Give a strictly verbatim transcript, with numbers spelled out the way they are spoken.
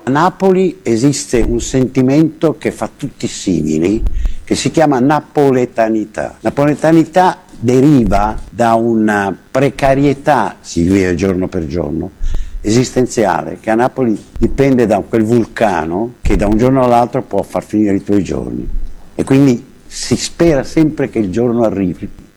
A Napoli esiste un sentimento che fa tutti simili, che si chiama napoletanità. Napoletanità deriva da una precarietà, si vive giorno per giorno, esistenziale, che a Napoli dipende da quel vulcano che da un giorno all'altro può far finire i tuoi giorni. E quindi si spera sempre che il giorno arrivi.